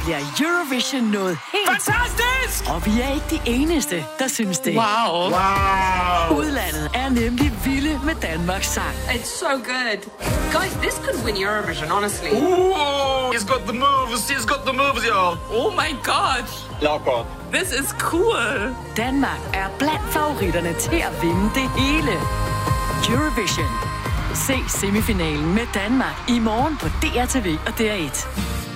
bliver Eurovision noget helt... Fantastisk! Og vi er ikke de eneste, der synes det. Wow. Udlandet er nemlig vilde med Danmarks sang. It's so good. Guys, this could win Eurovision, honestly. Ooh, he's got the moves, y'all. Oh my god. Locker. This is cool. Danmark er blandt favoritterne til at vinde det hele. Eurovision. Se semifinalen med Danmark i morgen på DRTV og DR1.